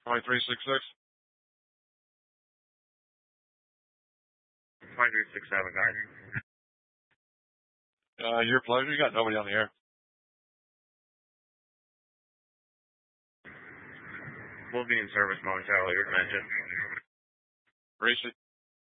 2366. 5367, guys. Your pleasure. You got nobody on the air. We'll be in service momentarily, as mentioned. Race it.